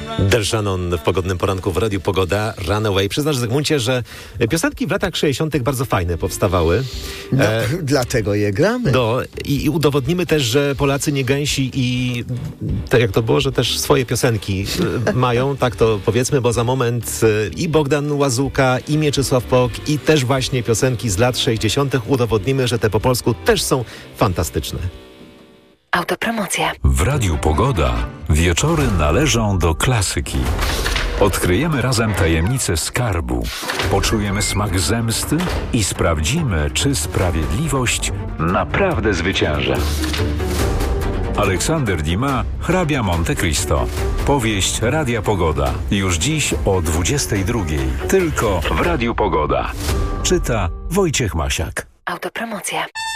Del Shannon w pogodnym poranku w Radiu Pogoda, Runaway. Przyznasz, Zygmuncie, że piosenki w latach 60. bardzo fajne powstawały. No, dlatego je gramy. I udowodnimy też, że Polacy nie gęsi i tak jak to było, że też swoje piosenki mają, tak to powiedzmy, bo za moment i Bogdan Łazuka, i Mieczysław Pok, i też właśnie piosenki z lat 60. udowodnimy, że te po polsku też są fantastyczne. Autopromocja. W Radiu Pogoda wieczory należą do klasyki. Odkryjemy razem tajemnicę skarbu, poczujemy smak zemsty i sprawdzimy, czy sprawiedliwość naprawdę zwycięża. Aleksander Dumas, Hrabia Monte Cristo. Powieść Radia Pogoda. Już dziś o 22:00. Tylko w Radiu Pogoda. Czyta Wojciech Masiak. Autopromocja.